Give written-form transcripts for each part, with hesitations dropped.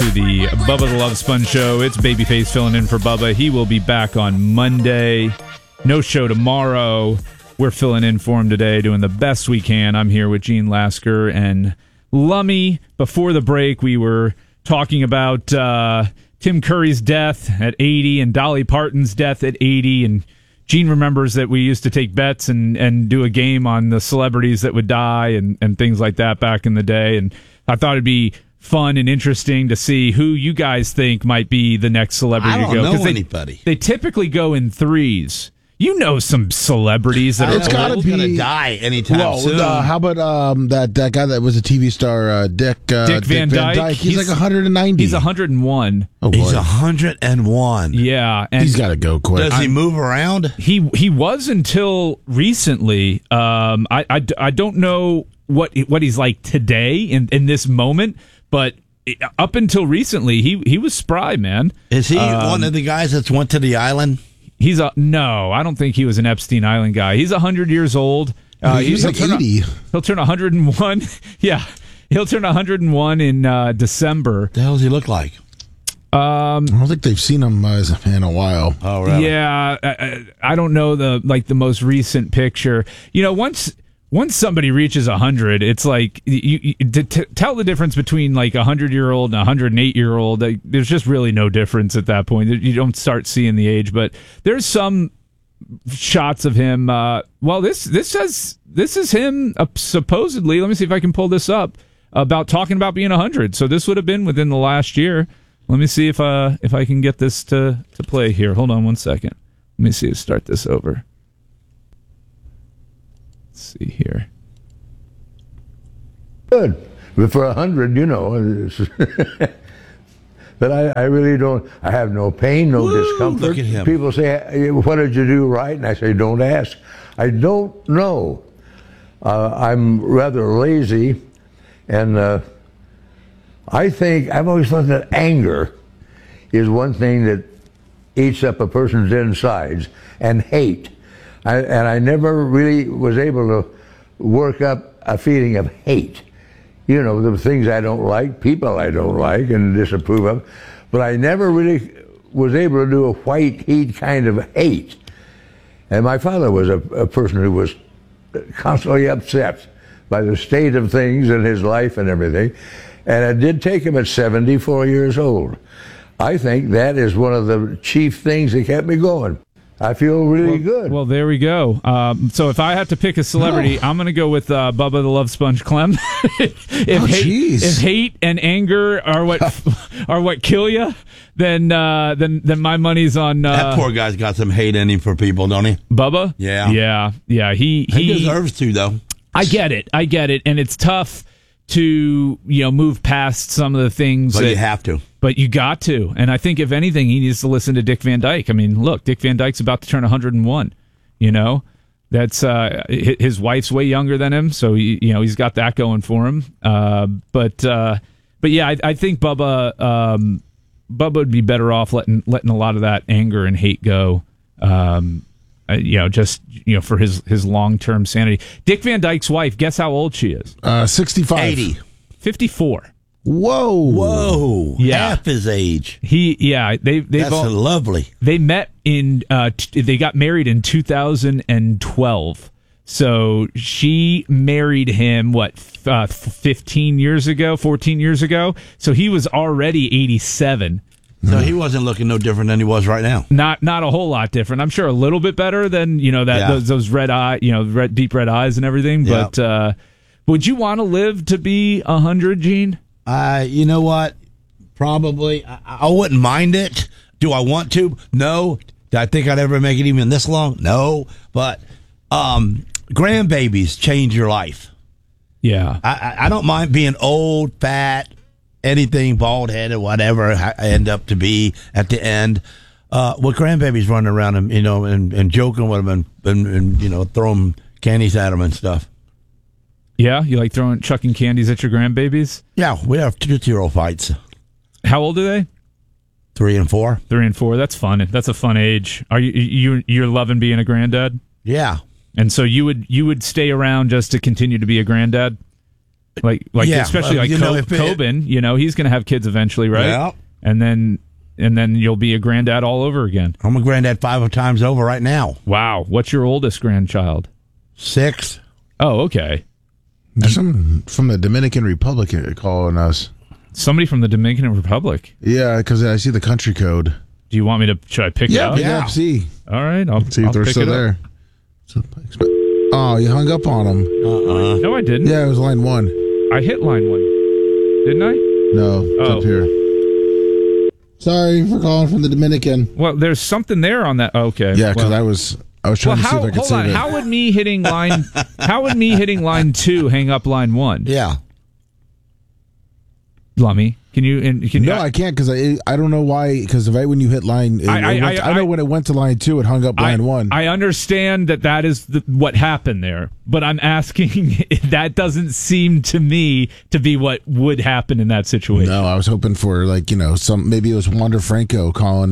to the Bubba the Love Sponge Show. It's Babyface filling in for Bubba. He will be back on Monday. No show tomorrow. We're filling in for him today, doing the best we can. I'm here with Gene Lasker and Lummy. Before the break, we were talking about Tim Curry's death at 80 and Dolly Parton's death at 80. And Gene remembers that we used to take bets and do a game on the celebrities that would die and things like that back in the day. And I thought it'd be fun and interesting to see who you guys think might be the next celebrity to go. I don't know anybody. They typically go in threes. You know some celebrities that it's got to be going to die anytime soon. How about that guy that was a TV star, Dick Van Dyke? He's like 190. He's 101. Oh, boy. He's 101. Yeah, and he's got to go quick. Does he move around? He was until recently. I don't know what he's like today in this moment, but up until recently, he was spry, man. Is he one of the guys that's went to the island? No, I don't think he was an Epstein Island guy. He's 100 years old. He's like 80. He'll turn 101. Yeah, he'll turn 101 in December. The hell does he look like? I don't think they've seen him in a while. Oh, really? Yeah, I don't know the most recent picture. You know, once somebody reaches 100, it's like you to tell the difference between like a 100-year-old and a 108-year-old. Like, there's just really no difference at that point. You don't start seeing the age, but there's some shots of him. This is him supposedly. Let me see if I can pull this up about talking about being 100. So this would have been within the last year. Let me see if I can get this to play here. Hold on one second. Let me see. Start this over. Let's see here. Good. But for 100, you know. But I really don't. I have no pain, no discomfort. Look at him. People say, what did you do right? And I say, don't ask. I don't know. I'm rather lazy. And I think, I've always thought that anger is one thing that eats up a person's insides, and hate. I never really was able to work up a feeling of hate. You know, the things I don't like, people I don't like and disapprove of, but I never really was able to do a white heat kind of hate. And my father was a person who was constantly upset by the state of things in his life and everything. And it did take him at 74 years old. I think that is one of the chief things that kept me going. I feel really good. Well, there we go. So if I have to pick a celebrity, I'm going to go with Bubba the Love Sponge Clem. If hate and anger are what kill you, then my money's on. That poor guy's got some hate in him for people, don't he? Bubba? Yeah. He deserves to, though. I get it, and it's tough to move past some of the things. But you have to. But you got to. And I think, if anything, he needs to listen to Dick Van Dyke. I mean, look, Dick Van Dyke's about to turn 101. That's his wife's way younger than him, so he's got that going for him. But yeah, I think Bubba would be better off letting a lot of that anger and hate go. For his long-term sanity. Dick Van Dyke's wife, guess how old she is? 65. 80. 54. Whoa. Yeah. Half his age. That's lovely. They met they got married in 2012. So she married him, 14 years ago? So he was already 87. So he wasn't looking no different than he was right now. Not a whole lot different. I'm sure a little bit better than those red eye, deep red eyes and everything. Yeah. But would you want to live to be 100, Gene? You know what? Probably. I wouldn't mind it. Do I want to? No. Do I think I'd ever make it even this long? No. But grandbabies change your life. Yeah. I don't mind being old, fat, anything, bald-headed, whatever I end up to be at the end. With grandbabies running around and joking with them and throwing candies at them and stuff. Yeah, you like chucking candies at your grandbabies? Yeah, we have 2-0 fights. How old are they? 3 and 4. 3 and 4. That's fun. That's a fun age. Are you're loving being a granddad? Yeah. And so you would stay around just to continue to be a granddad? Like Yeah, especially like you know, if it- Coben, he's going to have kids eventually, right? Yeah. And then you'll be a granddad all over again. I'm a granddad 5 times over right now. Wow. What's your oldest grandchild? 6. Oh, okay. There's some from the Dominican Republic calling us. Somebody from the Dominican Republic. Yeah, because I see the country code. Do you want me to? Should I pick it up? pick it up, see. All right. I'll See if they're pick still it up. there. Oh, you hung up on them. No, I didn't. Yeah, it was line 1. I hit line 1, didn't I? No, it's Oh. up here. Sorry for calling from the Dominican. Well, there's something there on that. Okay. Yeah, because well, I was trying to see if I could hold save on. it. How would me hitting line 2 hang up line 1? Yeah. Lummy, can you? No, I can't because I don't know why. Because right when you hit line, I know when it went to line 2, it hung up line 1. I understand that is what happened there, but I'm asking. That doesn't seem to me to be what would happen in that situation. No, I was hoping for maybe it was Wander Franco calling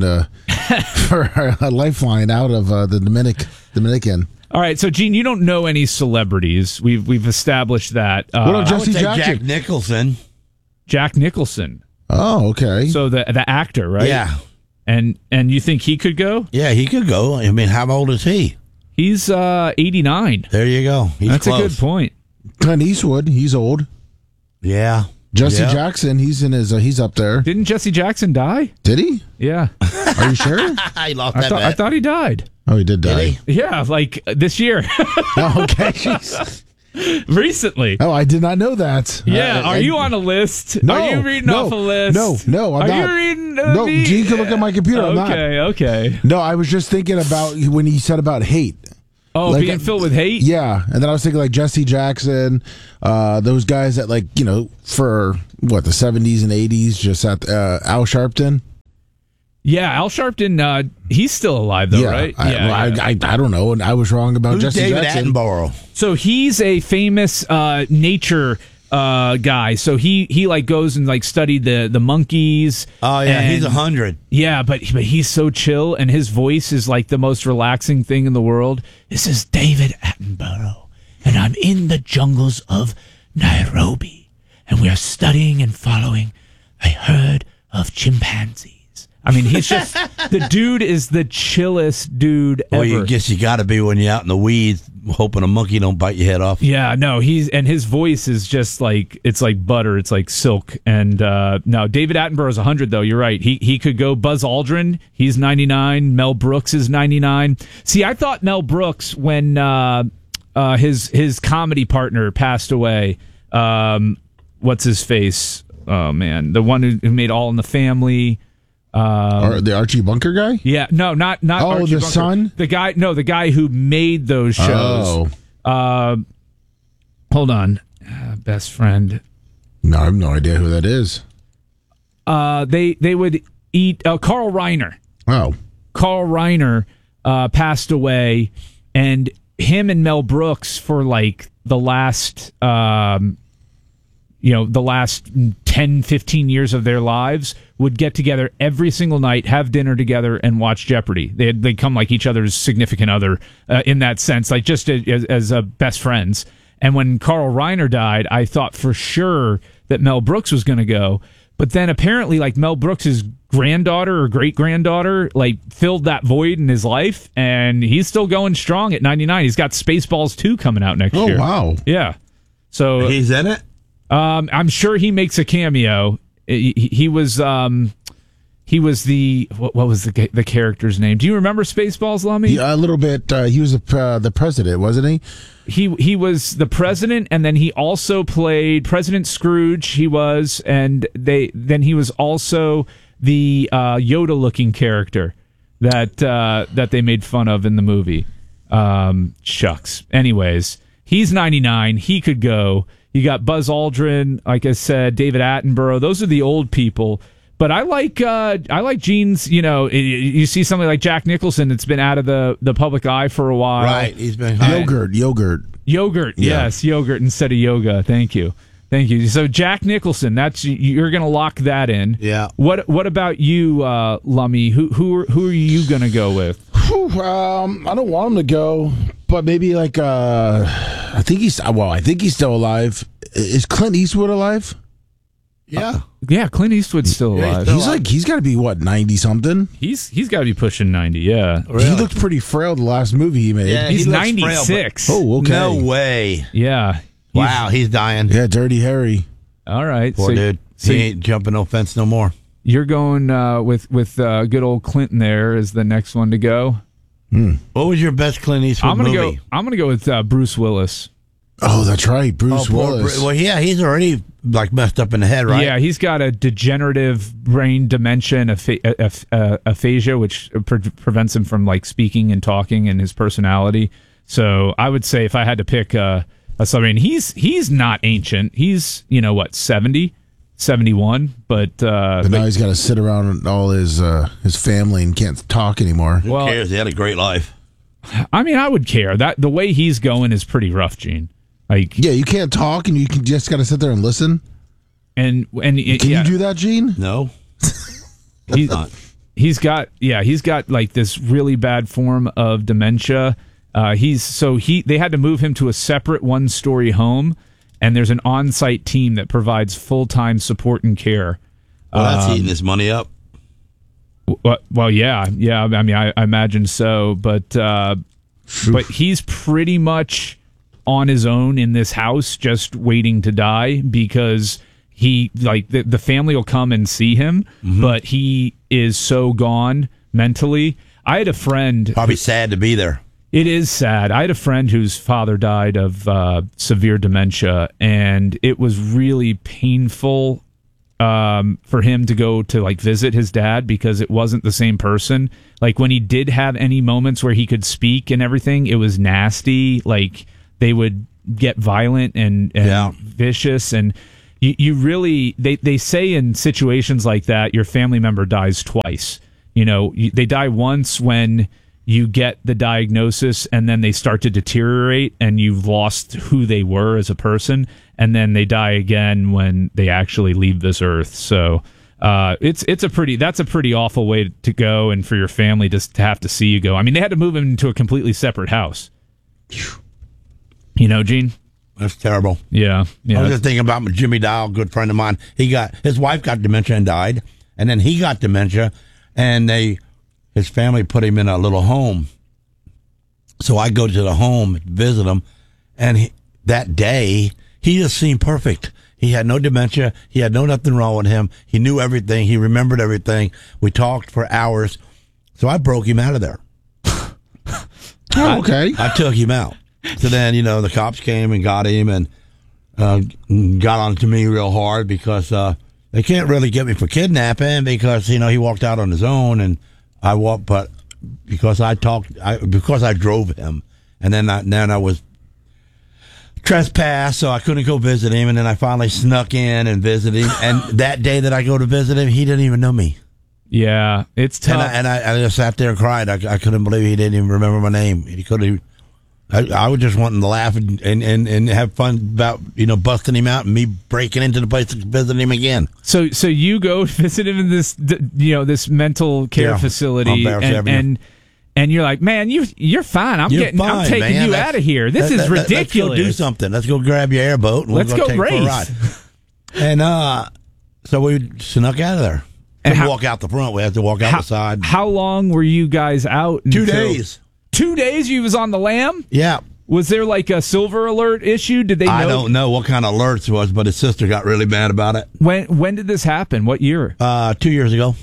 for a lifeline out of the Dominican. All right, so Gene, you don't know any celebrities. We've established that. What about I would Jesse say Jackson? Jack Nicholson. Jack Nicholson? Oh, okay. So the actor, right? Yeah. And you think he could go? Yeah, he could go. I mean, how old is he? He's 89. There you go. He's That's close. a good point. Clint Eastwood, he's old. Yeah. Jesse Yeah. Jackson, he's up there. Didn't Jesse Jackson die? Did he? Yeah, Are you sure? I lost I that thought bet. he died. Oh, he did die. Did he? Yeah, like this year, Oh, okay. Jeez. recently. Oh, I did not know that. Yeah, are you on a list? No, Are you reading no, off a list? No, I'm are not. you reading? No, Gene can look at my computer. I'm not. Okay. No, I was just thinking about when he said about hate. Oh, Like, being filled with hate? Yeah, and then I was thinking like Jesse Jackson, those guys that for what the 70s and 80s, just at Al Sharpton. Yeah, Al Sharpton, he's still alive, though, right? I don't know, and I was wrong about Who's Jesse David Jackson. Attenborough? So he's a famous nature guy. So he like goes and like studied the monkeys. Oh, yeah. He's and- 100. Yeah, but he's so chill, and his voice is like the most relaxing thing in the world. This is David Attenborough, and I'm in the jungles of Nairobi, and we are studying and following a herd of chimpanzees. I mean, he's just the dude is the chillest dude ever. Well, you guess you got to be when you're out in the weeds, hoping a monkey don't bite your head off. Yeah, no, his voice is just like it's like butter, it's like silk. And no, David Attenborough's 100 though. You're right. He could go. Buzz Aldrin, he's 99. Mel Brooks is 99. See, I thought Mel Brooks when his comedy partner passed away. What's his face? Oh man, the one who made All in the Family. Or the Archie Bunker guy? Yeah, no, not Oh, Archie the Bunker. son? The guy who made those shows. Oh. Hold on, best friend. No, I have no idea who that is. They would eat Carl Reiner. Oh. Carl Reiner passed away, and him and Mel Brooks for like the last the last 10, 15 years of their lives would get together every single night, have dinner together, and watch Jeopardy. They'd come like each other's significant other in that sense, like just as best friends. And when Carl Reiner died, I thought for sure that Mel Brooks was going to go. But then apparently, like Mel Brooks' granddaughter or great-granddaughter, like filled that void in his life, and he's still going strong at 99. He's got Spaceballs 2 coming out next year. Oh, wow. Yeah. So He's in it? I'm sure he makes a cameo. He was the what was the character's name? Do you remember Spaceballs, Lummy? Yeah, a little bit. He was the president, wasn't he? He was the president, and then he also played President Scrooge. He was, and then he was also the Yoda-looking character that they made fun of in the movie. Shucks. Anyways, he's 99. He could go. You got Buzz Aldrin, like I said, David Attenborough. Those are the old people. But I like Gene's. You see somebody like Jack Nicholson that's been out of the public eye for a while. Right. He's been Yogurt. Yogurt. Yeah. Yes, yogurt instead of yoga. Thank you. So Jack Nicholson, you're going to lock that in. Yeah. What about you, Lummy? Who are you going to go with? I don't want him to go, but maybe like I think he's still alive. is Clint Eastwood alive? Yeah. Yeah, Clint Eastwood's still Yeah, alive. He's got to be what, 90 something? He's got to be pushing 90. Yeah, Really? He looked pretty frail the last movie he made. Yeah, he's he looks frail, 96. Oh, okay. No way. Yeah. Wow, he's dying. Yeah, Dirty Harry. All right. Poor dude. So He ain't jumping no fence no more. you're going with good old Clinton there as the next one to go. What was your best Clint Eastwood movie? I'm gonna go with Bruce Willis. Oh, that's right. Bruce poor Willis. Well, yeah, he's already like messed up in the head, right? Yeah, he's got a degenerative brain dementia and aphasia, which prevents him from like speaking and talking and his personality. So I would say if I had to pick a celebrity, he's not ancient. He's 70, 71, but But now he's got to sit around with all his family and can't talk anymore. Who cares? He had a great life. I mean, I would care. That the way he's going is pretty rough, Gene. Like, Yeah, you can't talk and you can just got to sit there and listen. and Can you do that, Gene? No. He- not. He's got like this really bad form of dementia. They had to move him to a separate one-story home, and there's an on-site team that provides full-time support and care. Well, that's eating his money up. Well, yeah. I mean, I imagine so, but he's pretty much on his own in this house, just waiting to die because he the family will come and see him, but he is so gone mentally. I had a friend. Probably sad to be there. It is sad. I had a friend whose father died of severe dementia, and it was really painful for him to go to like visit his dad because it wasn't the same person. Like when he did have any moments where he could speak and everything, it was nasty. Like they would get violent and vicious, and you really they say in situations like that your family member dies twice. They die once when you get the diagnosis and then they start to deteriorate and you've lost who they were as a person, and then they die again when they actually leave this earth. So that's a pretty awful way to go, and for your family just to have to see you go. I mean, they had to move him into a completely separate house. Gene? That's terrible. Yeah. I was just thinking about Jimmy Dial, a good friend of mine. His wife got dementia and died, and then he got dementia, and his family put him in a little home. So I go to the home, visit him, and that day, he just seemed perfect. He had no dementia. He had nothing wrong with him. He knew everything. He remembered everything. We talked for hours. So I broke him out of there. Oh, okay. I took him out. So then, the cops came and got him and got on to me real hard because they can't really get me for kidnapping because, he walked out on his own and I walked, but because I drove him, and then I was trespassed, so I couldn't go visit him, and then I finally snuck in and visited him, and that day that I go to visit him, he didn't even know me. Yeah, it's tough. And I just sat there and cried. I couldn't believe he didn't even remember my name. He couldn't. I was just wanting to laugh and have fun about busting him out and me breaking into the place to visit him again. So you go visit him in this this mental care facility, and you're like, man, you're fine. I'm taking man. you out of here. This is ridiculous. Let's go do something. Let's go grab your airboat and let's go take race. For a ride. And so we snuck out of there. And walk out the front. We have to walk out the side. How long were you guys out? 2 days. 2 days you was on the lam? Yeah. Was there like a silver alert issue? Did they know? I don't know what kind of alerts it was, but his sister got really mad about it. When did this happen? What year? 2 years ago.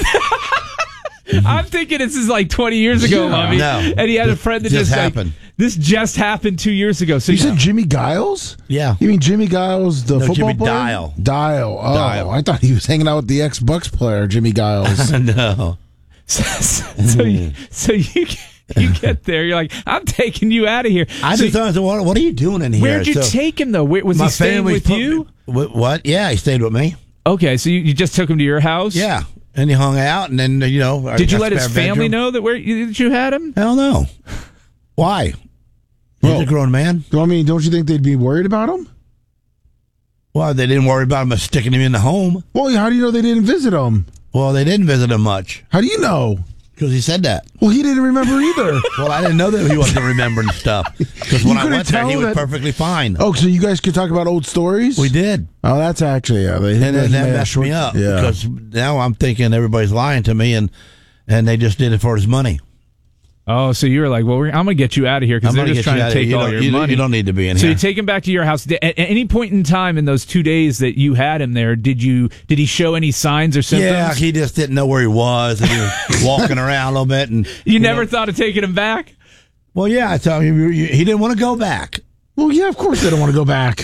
I'm thinking this is like 20 years ago, Mommy. No. And he had a friend that just happened. This just happened 2 years ago. So You said Jimmy Giles? Yeah. You mean Jimmy Giles, the football Jimmy player? Dial. Dial. Oh, Dial. I thought he was hanging out with the ex-Bucks player, Jimmy Giles. No. so you get there, you're like, I'm taking you out of here. I just thought, what are you doing in here? Where'd you take him, though? Was he staying with you? What? Yeah, he stayed with me. Okay, so you just took him to your house? Yeah. And he hung out, and then, Did you let his family know that you had him? Hell no. Why? He's a grown man. I mean, don't you think they'd be worried about him? Well, they didn't worry about him sticking him in the home. Well, how do you know they didn't visit him? Well, they didn't visit him much. How do you know? because he said that. Well, he didn't remember either. Well, I didn't know that he wasn't remembering stuff. Because when I couldn't went there, he tell was that- perfectly fine. Oh, so you guys could talk about old stories? We did. Oh, that's actually, yeah. And then that messed me up. Yeah. Because now I'm thinking everybody's lying to me, and they just did it for his money. Oh, so you were like, well, I'm going to get you out of here because I'm they're gonna just get you trying out to of take here. all your money. You don't need to be in So here. you take him back to your house. At any point in time in those 2 days that you had him there, did he show any signs or symptoms? Yeah, he just didn't know where he was, and he was walking around a little bit. And you never thought of taking him back? Well, yeah, I tell you, he didn't want to go back. Well, yeah, of course they don't want to go back.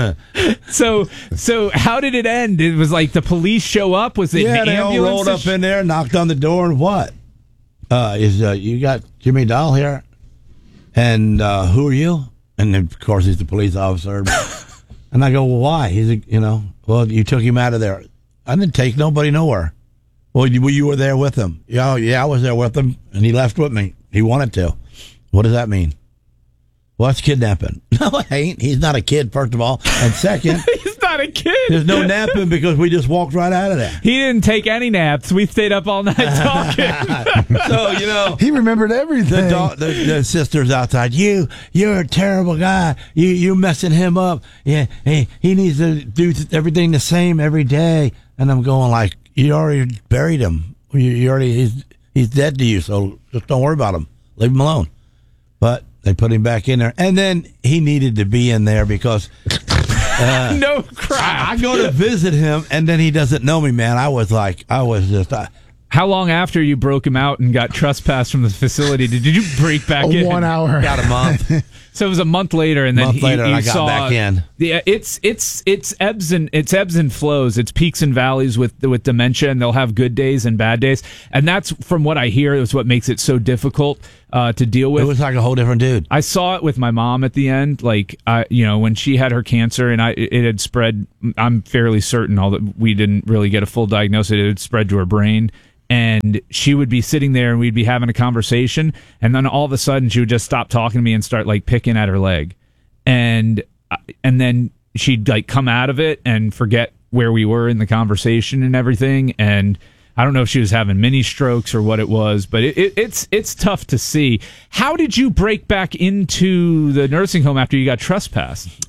So how did it end? It was like the police show up? Was it Yeah, an they all ambulance? rolled up in there, knocked on the door, and what? You got Jimmy Dahl here? And who are you? And then, of course, he's the police officer. And I go, well, why? He's, well, you took him out of there. I didn't take nobody nowhere. Well, you were there with him. Yeah, I was there with him, and he left with me. He wanted to. What does that mean? Well, that's kidnapping. No, it ain't. He's not a kid, first of all. And second, He's not a kid. there's no napping because we just walked right out of there. He didn't take any naps. We stayed up all night talking. So, He remembered everything. the sister's outside. You're a terrible guy. You messing him up. Yeah, he needs to do everything the same every day. And I'm going like, you already buried him. You already he's dead to you. So just don't worry about him. Leave him alone. But they put him back in there, and then he needed to be in there because No crap. I go to visit him, and then he doesn't know me, man. I was just. How long after you broke him out and got trespassed from the facility did you break back in? 1 hour. Got a month. So it was a month later, and then Month later, you I got saw, back in. Yeah, it's ebbs and flows. It's peaks and valleys with dementia, and they'll have good days and bad days, and that's from what I hear is what makes it so difficult to deal with. It was like a whole different dude. I saw it with my mom at the end, like when she had her cancer and it had spread. I'm fairly certain, although we didn't really get a full diagnosis, it had spread to her brain. And she would be sitting there and we'd be having a conversation. And then all of a sudden she would just stop talking to me and start like picking at her leg. And then she'd like come out of it and forget where we were in the conversation and everything. And I don't know if she was having mini strokes or what it was, but it's tough to see. How did you break back into the nursing home after you got trespassed?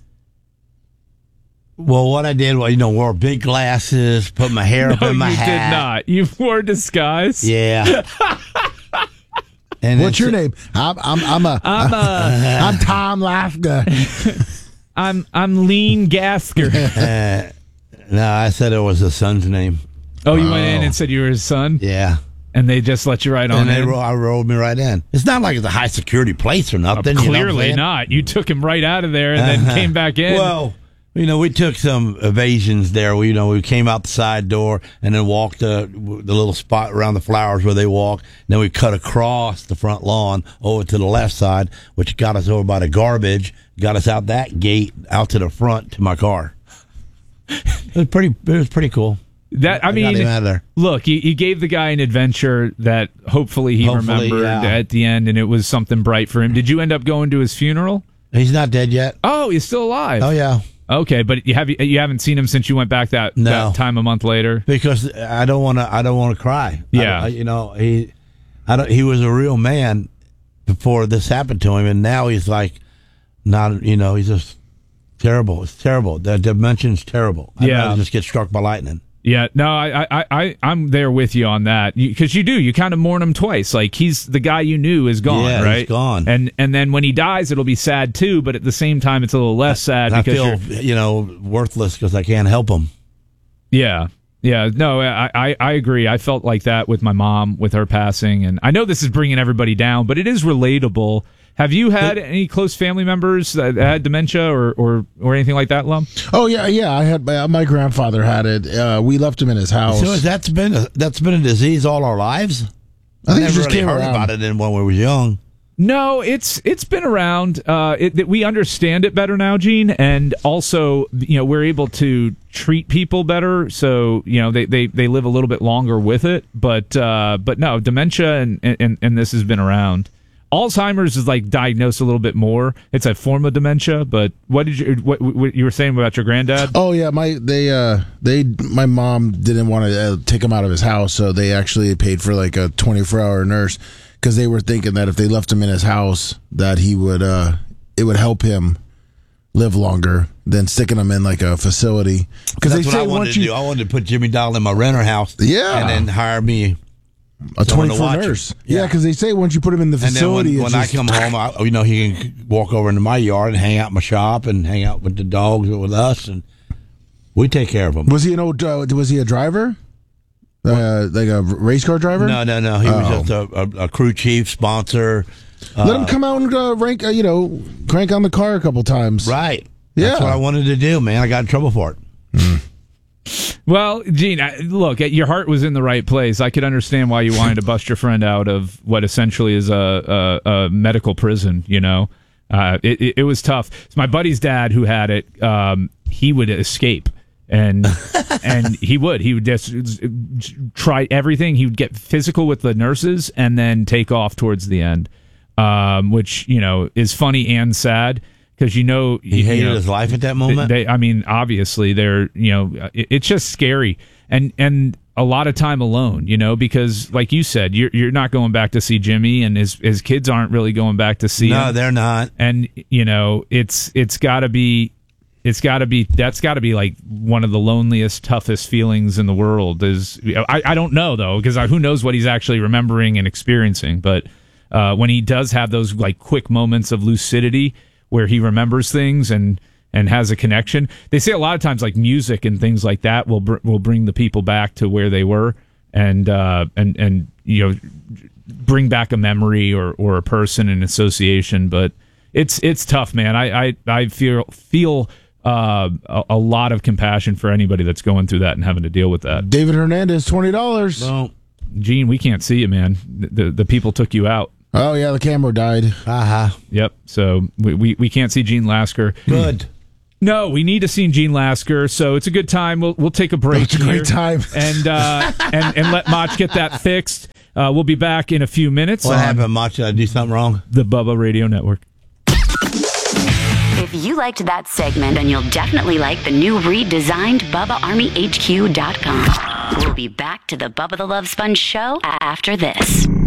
Well, what I did was, wore big glasses, put my hair up in my you hat. did not. You wore a disguise. Yeah. And What's your name? I'm Tom Lafka. I'm Lean Gasker. No, I said it was the son's name. Oh, you went in and said you were his son, Yeah. and they just let you right on And in. I rolled me right in. It's not like it's a high security place or nothing. you know what I'm Clearly saying? not. You took him right out of there and then came back in. Well, we took some evasions there. We came out the side door and then walked the little spot around the flowers where they walk. Then we cut across the front lawn over to the left side, which got us over by the garbage, got us out that gate, out to the front to my car. It was pretty cool. that I mean, got him out of there. look, you gave the guy an adventure that hopefully he remembered yeah. at the end, and it was something bright for him. Did you end up going to his funeral? He's not dead yet. Oh, he's still alive. Oh yeah. Okay, but you haven't seen him since you went back that time a month later. Because I don't want to cry. Yeah. He was a real man before this happened to him, and now he's like not. He's just terrible. It's terrible. The dimension's terrible. I'd rather just get struck by lightning. Yeah, no, I'm there with you on that because you kind of mourn him twice. Like he's the guy you knew is gone, Yeah, right? he's gone. And then when he dies, it'll be sad too. But at the same time, it's a little less sad I because feel worthless because I can't help him. Yeah. No, I agree. I felt like that with my mom with her passing, and I know this is bringing everybody down, but it is relatable. Have you had any close family members that had dementia or anything like that, Lum? Oh yeah. I had my grandfather had it. We left him in his house. So that's been a disease all our lives. I think it never just really came heard around. about it when we were young. No, it's been around. We understand it better now, Gene, and also we're able to treat people better. So they live a little bit longer with it. But no, dementia and this has been around. Alzheimer's is like diagnosed a little bit more. It's a form of dementia. But what you were saying about your granddad? Oh yeah, my mom didn't want to take him out of his house, so they actually paid for like a 24-hour nurse because they were thinking that if they left him in his house, that he would it would help him live longer than sticking him in like a facility. Because that's what I wanted to do. I wanted to put Jimmy Doll in my renter house, and then hire me a 24 nurse. Yeah, because they say once you put him in the facility, and then when I come home, he can walk over into my yard and hang out in my shop and hang out with the dogs or with us, and we take care of him. Was he was he a driver? Like a race car driver? No. He was just a crew chief, sponsor. Let him come out and crank on the car a couple times. Right. Yeah. That's what I wanted to do, man. I got in trouble for it. Well, Gene, look, your heart was in the right place. I could understand why you wanted to bust your friend out of what essentially is a medical prison. It was tough. So my buddy's dad, who had it, he would escape. And he would just try everything. He would get physical with the nurses and then take off towards the end, which is funny and sad because he hated his life at that moment. Obviously, it's just scary and a lot of time alone. Because like you said, you're not going back to see Jimmy, and his kids aren't really going back to see him. No, they're not. And it's got to be. That's got to be like one of the loneliest, toughest feelings in the world. I don't know though, because who knows what he's actually remembering and experiencing. But when he does have those like quick moments of lucidity where he remembers things and has a connection, they say a lot of times like music and things like that will bring the people back to where they were and bring back a memory or a person, an association. But it's tough, man. I feel. A lot of compassion for anybody that's going through that and having to deal with that. David Hernandez, $20. Well, Gene, we can't see you, man. The people took you out. Oh yeah, the camera died. Yep. So we can't see Gene Lasker. Good. No, we need to see Gene Lasker. So it's a good time. We'll take a break. It's a great time. And let Mach get that fixed. We'll be back in a few minutes. What happened, Mach? Did I do something wrong? The Bubba Radio Network. If you liked that segment, then you'll definitely like the new redesigned BubbaArmyHQ.com. We'll be back to the Bubba the Love Sponge show after this.